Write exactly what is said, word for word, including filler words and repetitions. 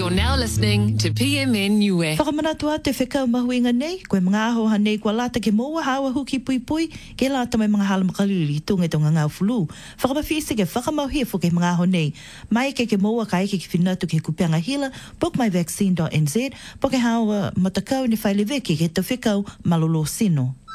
You're now listening to P M N Niue. Whakamanatua te whekau mahuinga nei, koe mga aho hanei kua lata ke moa hawa huki pui pui, ke lata mai mga hala makalili tunga tonga ngau fulu. Whakamawhisi ke whakamauhia fu ke mga aho nei. Mai ke ke moa ka eke ki whinatu ke kupianga hila, book my vaccine dot n z, po ke hawa matakau ni whaile veki ke te whekau malolo sino.